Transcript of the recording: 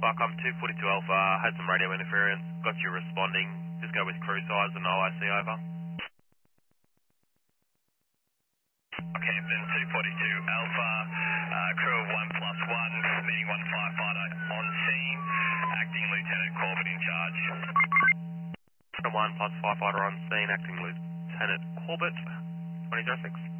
Barcom 242 Alpha, had some radio interference, got you responding. Just go with crew size and OIC over. Okay, then 242 Alpha, crew of 1+1, meeting 1 firefighter on scene, acting Lieutenant Corbett in charge. 1 plus firefighter on scene, acting Lieutenant Corbett, 2006.